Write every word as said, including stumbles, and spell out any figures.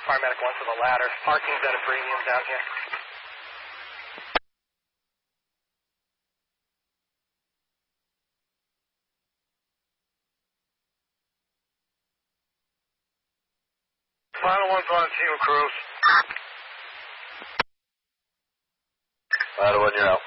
Paramedic one for the ladder. Parking's at a premium down here. Final one's on team of crews. Ladder one, you're out.